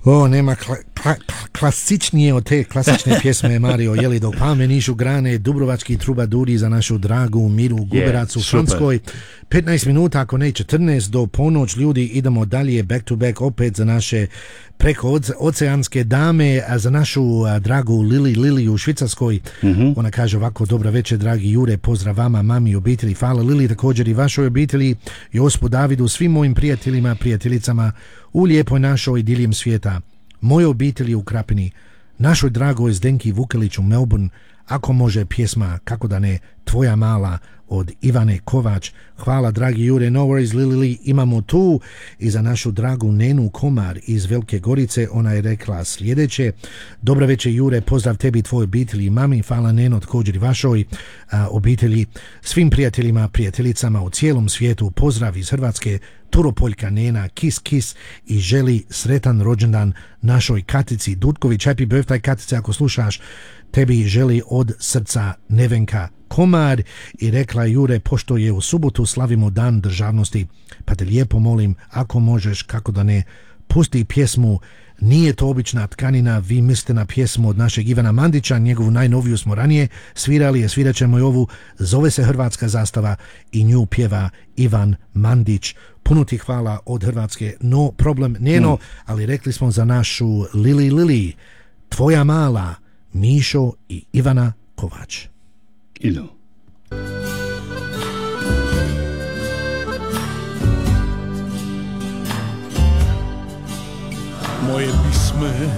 Nema klasičnije od te klasične pjesme, Mario, jeli dok palme nišu grane, dubrovački trubaduri za našu dragu Miru Guberac u Francuskoj. 15 minuta, ako ne 14 do ponoć, ljudi, idemo dalje, back to back, opet za naše preko oceanske dame, a za našu dragu Lili u Švicarskoj. Ona kaže ovako: dobra večer, dragi Jure, pozdrav vama, mami i obitelji. Hvala Lili, također i vašoj obitelji, Jospu Davidu, svim mojim prijateljima, prijateljicama u lijepoj našoj diljem svijeta, moje obitelji u Krapini, našoj dragoj Zdenki Vukelić u Melbourne, ako može pjesma, kako da ne, Tvoja mala od Ivane Kovač. Hvala dragi Jure, no worries Lili. Imamo tu i za našu dragu Nenu Komar iz Velike Gorice, ona je rekla sljedeće: dobra večer Jure, pozdrav tebi, tvoj obitelji i mami. Hvala Neno, također i vašoj obitelji, svim prijateljima, prijateljicama u cijelom svijetu, pozdrav iz Hrvatske, Turopoljka Nena, kis i želi sretan rođendan našoj Katici Dutković. Happy birthday Katice, ako slušaš, tebi želi od srca Nevenka Komar. I rekla Jure, pošto je u subotu slavimo dan državnosti, pa te lijepo molim, ako možeš, kako da ne, pusti pjesmu Nije to obična tkanina. Vi mislite na pjesmu od našeg Ivana Mandića, njegovu najnoviju smo ranije svirali, a svirat ćemo i ovu, zove se Hrvatska zastava i nju pjeva Ivan Mandić. Puno ti hvala od Hrvatske, no problem njeno, ali rekli smo za našu Lili, Tvoja mala, Mišo i Ivana Kovač. Ilo. Moje pisme